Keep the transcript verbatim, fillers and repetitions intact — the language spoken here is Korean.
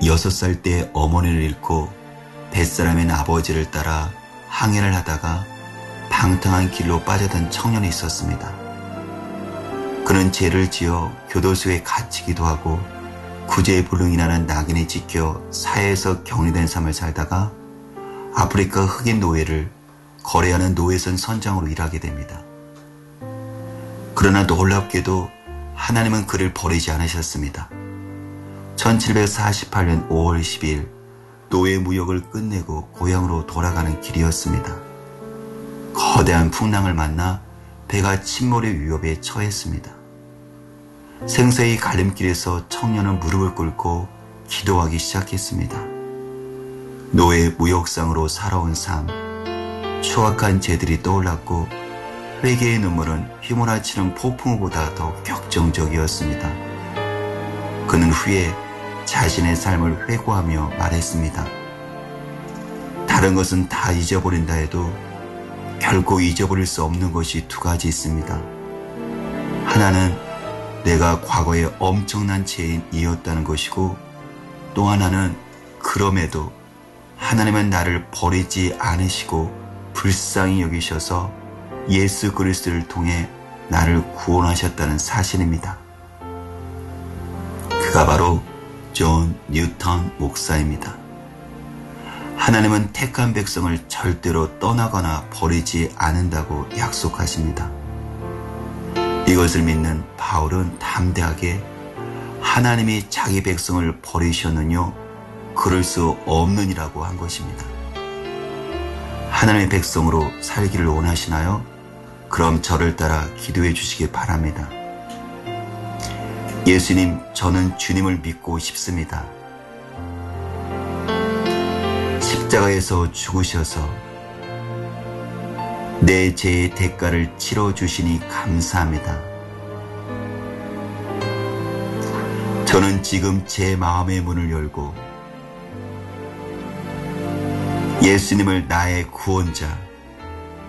여섯 살 때 어머니를 잃고 뱃사람인 아버지를 따라 항해를 하다가 방탕한 길로 빠져든 청년이 있었습니다. 그는 죄를 지어 교도소에 갇히기도 하고 구제불능이라는 낙인에 찍혀 사회에서 격리된 삶을 살다가 아프리카 흑인 노예를 거래하는 노예선 선장으로 일하게 됩니다. 그러나 놀랍게도 하나님은 그를 버리지 않으셨습니다. 천칠백사십팔 년 오월 십이일 노예 무역을 끝내고 고향으로 돌아가는 길이었습니다. 거대한 풍랑을 만나 배가 침몰의 위협에 처했습니다. 생사의 갈림길에서 청년은 무릎을 꿇고 기도하기 시작했습니다. 노예 무역상으로 살아온 삶, 추악한 죄들이 떠올랐고 회개의 눈물은 휘몰아치는 폭풍우보다 더 격정적이었습니다. 그는 후에 자신의 삶을 회고하며 말했습니다. 다른 것은 다 잊어버린다 해도 결코 잊어버릴 수 없는 것이 두 가지 있습니다. 하나는 내가 과거에 엄청난 죄인이었다는 것이고 또 하나는 그럼에도 하나님은 나를 버리지 않으시고 불쌍히 여기셔서 예수 그리스도를 통해 나를 구원하셨다는 사실입니다. 그가 바로 존 뉴턴 목사입니다. 하나님은 택한 백성을 절대로 떠나거나 버리지 않는다고 약속하십니다. 이것을 믿는 바울은 담대하게 하나님이 자기 백성을 버리셨느뇨 그럴 수 없느니라고 한 것입니다. 하나님의 백성으로 살기를 원하시나요? 그럼 저를 따라 기도해 주시기 바랍니다. 예수님, 저는 주님을 믿고 싶습니다. 십자가에서 죽으셔서 내 죄의 대가를 치러주시니 감사합니다. 저는 지금 제 마음의 문을 열고 예수님을 나의 구원자,